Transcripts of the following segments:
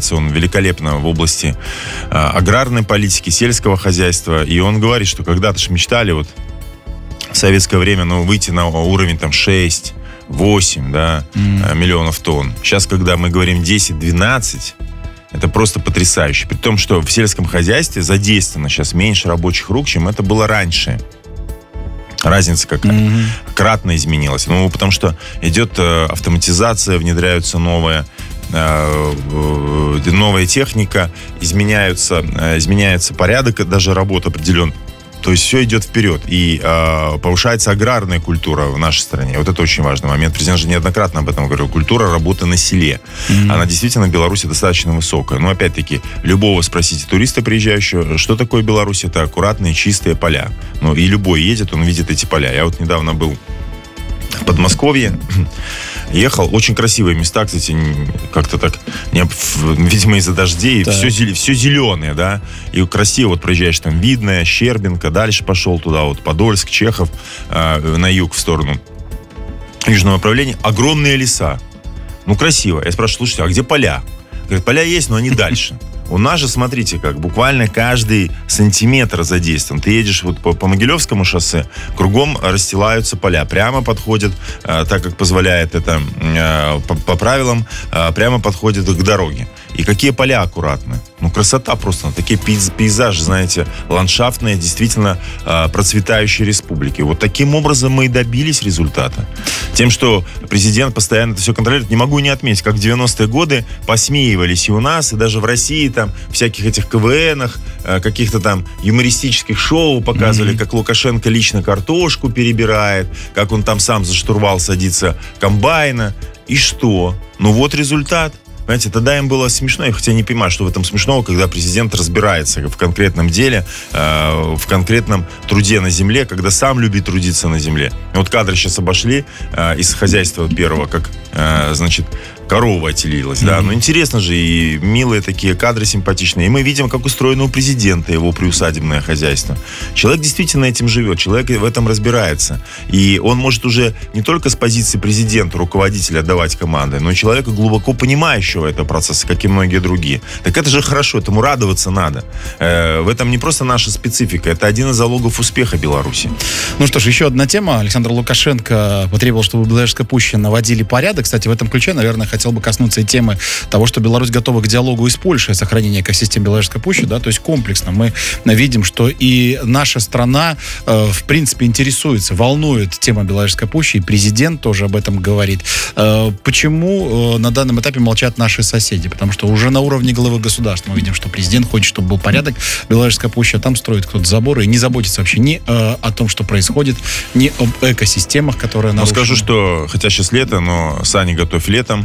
разбирается он великолепно в области аграрной политики, сельского хозяйства. И он говорит, что когда-то ж мечтали вот в советское время выйти на уровень там 6, 8 миллионов тонн. Сейчас, когда мы говорим 10-12, это просто потрясающе. При том, что в сельском хозяйстве задействовано сейчас меньше рабочих рук, чем это было раньше. Разница какая? Кратно изменилась. Потому что идет автоматизация, внедряются новая техника, изменяется порядок, даже работа определен. То есть все идет вперед. И повышается аграрная культура в нашей стране. Вот это очень важный момент. Президент же неоднократно об этом говорил. Культура работы на селе. Она действительно в Беларуси достаточно высокая. Но опять-таки, любого спросите туриста приезжающего, что такое Беларусь? Это аккуратные, чистые поля. И любой едет, он видит эти поля. Я вот недавно был в Подмосковье, ехал. Очень красивые места, кстати, как-то так, видимо, из-за дождей. Да. Все зеленое, да. И красиво вот проезжаешь там Видное, Щербинка, дальше пошел туда, вот Подольск, Чехов, на юг в сторону южного направления. Огромные леса. Красиво. Я спрашиваю, слушайте, а где поля? Говорят, поля есть, но они дальше. У нас же, смотрите, как буквально каждый сантиметр задействован. Ты едешь вот по Могилевскому шоссе, кругом расстилаются поля. Прямо подходят, так как позволяет это по правилам, прямо подходят к дороге. И какие поля аккуратны. Красота просто. Такие пейзажи, знаете, ландшафтные, действительно процветающие республики. Вот таким образом мы и добились результата. Тем, что президент постоянно это все контролирует. Не могу не отметить, как в 90-е годы посмеивались и у нас, и даже в России, там, всяких этих КВНах, каких-то там юмористических шоу показывали, как Лукашенко лично картошку перебирает, как он там сам за штурвал садится комбайна. И что? Вот результат. Понимаете, тогда им было смешно, я хотя не понимаю, что в этом смешного, когда президент разбирается в конкретном деле, в конкретном труде на земле, когда сам любит трудиться на земле. Вот кадры сейчас обошли из хозяйства первого, как, корова отелилась, да. Интересно же, и милые такие кадры, симпатичные. И мы видим, как устроено у президента его приусадебное хозяйство. Человек действительно этим живет, человек в этом разбирается. И он может уже не только с позиции президента, руководителя давать команды, но и человека глубоко понимающего этого процесса, как и многие другие. Так это же хорошо, этому радоваться надо. В этом не просто наша специфика, это один из залогов успеха Беларуси. Что ж, еще одна тема. Александр Лукашенко потребовал, чтобы в Беловежской пуще наводили порядок. Кстати, в этом ключе, наверное, хотел бы коснуться и темы того, что Беларусь готова к диалогу и с Польшей о сохранении экосистем Беловежской пущи, да, то есть комплексно. Мы видим, что и наша страна, в принципе, интересуется, волнует тема Беловежской пущи, и президент тоже об этом говорит. Почему на данном этапе молчат наши соседи? Потому что уже на уровне главы государства мы видим, что президент хочет, чтобы был порядок в Беловежской пуще, а там строит кто-то заборы и не заботится вообще ни о том, что происходит, ни об экосистемах, которые нарушены. Скажу, что, хотя сейчас лето, но сани готовь летом.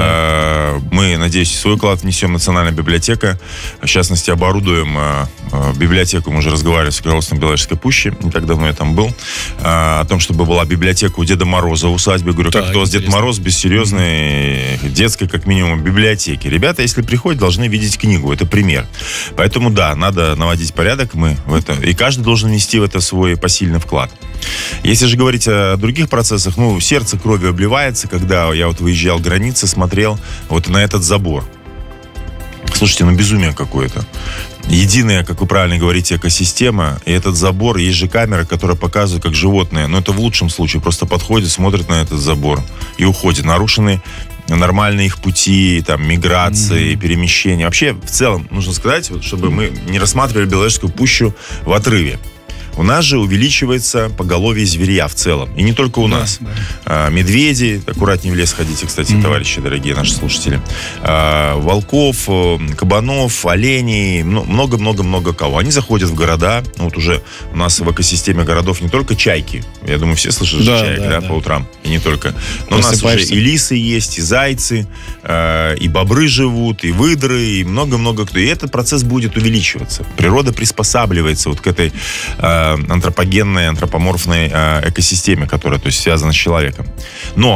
Мы, надеюсь, свой вклад внесем. Национальная библиотека. В частности, оборудуем библиотеку. Мы уже разговаривали с руководством Беловежской пущи. Не так давно я там был. О том, чтобы была библиотека у Деда Мороза в усадьбе. Говорю, как у вас Дед Мороз без серьезной детской, как минимум, библиотеки. Ребята, если приходят, должны видеть книгу. Это пример. Поэтому, да, надо наводить порядок. Мы в это. И каждый должен внести в это свой посильный вклад. Если же говорить о других процессах, сердце кровью обливается, когда я вот выезжал к границе, смотрел вот на этот забор. Слушайте, безумие какое-то. Единая, как вы правильно говорите, экосистема, и этот забор, есть же камера, которая показывает, как животные, это в лучшем случае, просто подходит, смотрит на этот забор и уходит. Нарушены нормальные их пути, миграции, перемещения. Вообще, в целом, нужно сказать, чтобы мы не рассматривали Беловежскую пущу в отрыве. У нас же увеличивается поголовье зверья в целом. И не только у нас. Да. Медведи, аккуратнее в лес ходите, кстати, товарищи, дорогие наши слушатели. Волков, кабанов, оленей, много-много-много кого. Они заходят в города. Уже у нас в экосистеме городов не только чайки. Я думаю, все слышали чаек, по утрам. И не только. Но у нас уже и лисы есть, и зайцы, и бобры живут, и выдры, и много-много кто. И этот процесс будет увеличиваться. Природа приспосабливается к этой антропогенной, антропоморфной экосистеме, которая, то есть, связана с человеком. Но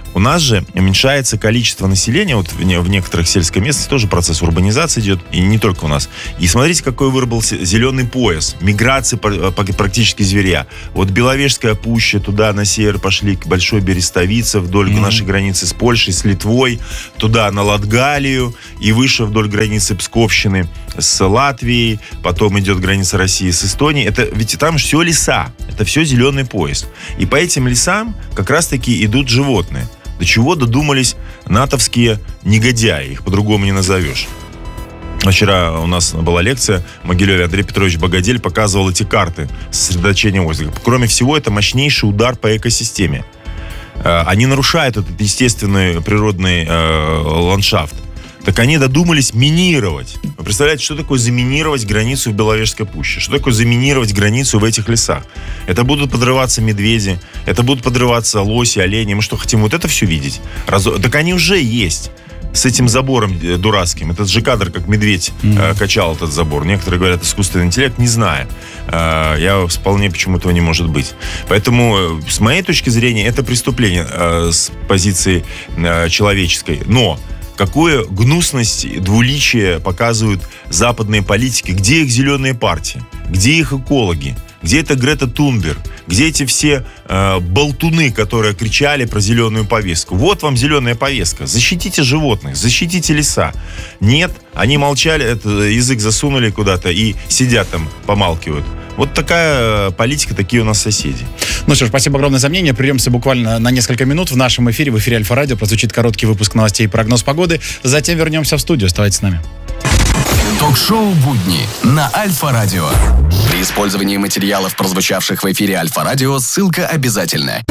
У нас же уменьшается количество населения, вот в некоторых сельской местности тоже процесс урбанизации идет, и не только у нас. И смотрите, какой выработался зеленый пояс, миграции практически зверя. Вот Беловежская пуща, туда на север пошли к Большой Берестовице, вдоль нашей границы с Польшей, с Литвой, туда на Латгалию, и выше вдоль границы Псковщины с Латвией, потом идет граница России с Эстонией. Это ведь там все леса, это все зеленый пояс. И по этим лесам как раз-таки идут животные. До чего додумались натовские негодяи, их по-другому не назовешь. Вчера у нас была лекция в Могилеве, Андрей Петрович Богодель показывал эти карты сосредоточения озера. Кроме всего, это мощнейший удар по экосистеме. Они нарушают этот естественный природный ландшафт. Так они додумались минировать. Вы представляете, что такое заминировать границу в Беловежской пуще? Что такое заминировать границу в этих лесах? Это будут подрываться медведи, это будут подрываться лоси, олени. Мы что, хотим вот это все видеть? Так они уже есть. С этим забором дурацким. Этот же кадр, как медведь качал этот забор. Некоторые говорят, искусственный интеллект, не знаю. Я вполне почему этого не может быть. Поэтому, с моей точки зрения, это преступление с позиции человеческой. Но какую гнусность, двуличие показывают западные политики. Где их зеленые партии? Где их экологи? Где это Грета Тунберг? Где эти все болтуны, которые кричали про зеленую повестку? Вот вам зеленая повестка. Защитите животных, защитите леса. Нет, они молчали, язык засунули куда-то и сидят там, помалкивают. Вот такая политика, такие у нас соседи. Ну что ж, спасибо огромное за мнение. Прервемся буквально на несколько минут. В нашем эфире, в эфире Альфа-Радио, прозвучит короткий выпуск новостей и прогноз погоды. Затем вернемся в студию. Оставайтесь с нами. Ток-шоу «Будни» на Альфа-Радио. При использовании материалов, прозвучавших в эфире Альфа-Радио, ссылка обязательна.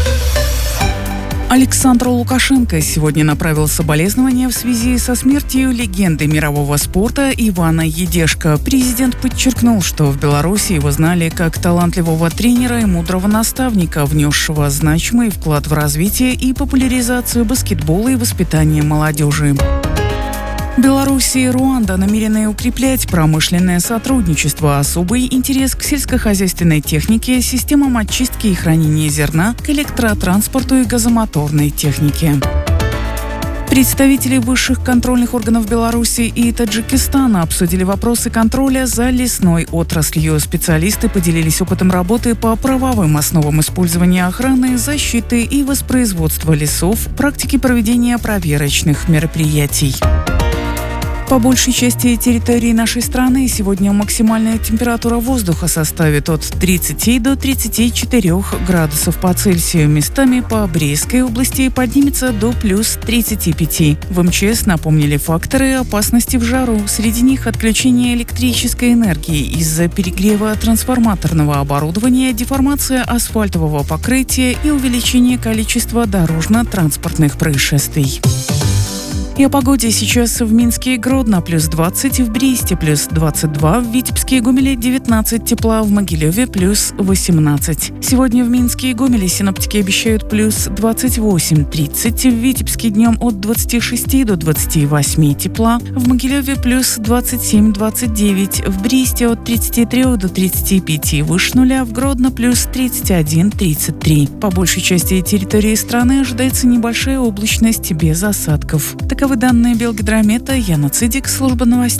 Александр Лукашенко сегодня направил соболезнования в связи со смертью легенды мирового спорта Ивана Едешко. Президент подчеркнул, что в Беларуси его знали как талантливого тренера и мудрого наставника, внесшего значимый вклад в развитие и популяризацию баскетбола и воспитание молодежи. Беларусь и Руанда намерены укреплять промышленное сотрудничество, особый интерес к сельскохозяйственной технике, системам очистки и хранения зерна, к электротранспорту и газомоторной технике. Представители высших контрольных органов Беларуси и Таджикистана обсудили вопросы контроля за лесной отраслью. Специалисты поделились опытом работы по правовым основам использования охраны, защиты и воспроизводства лесов, практики проведения проверочных мероприятий. По большей части территории нашей страны сегодня максимальная температура воздуха составит от 30 до 34 градусов по Цельсию. Местами по Брестской области поднимется до плюс 35. В МЧС напомнили факторы опасности в жару. Среди них отключение электрической энергии из-за перегрева трансформаторного оборудования, деформация асфальтового покрытия и увеличение количества дорожно-транспортных происшествий. И о погоде сейчас в Минске и Гродно плюс 20, в Бресте плюс 22, в Витебске и Гомеле 19 тепла, в Могилеве плюс 18. Сегодня в Минске и Гомеле синоптики обещают плюс 28-30, в Витебске днем от 26 до 28 тепла, в Могилеве плюс 27-29, в Бресте от 33 до 35, выше нуля, в Гродно плюс 31-33. По большей части территории страны ожидается небольшая облачность без осадков. Таковы данные Белгидромета. Яна Цидик, служба новостей.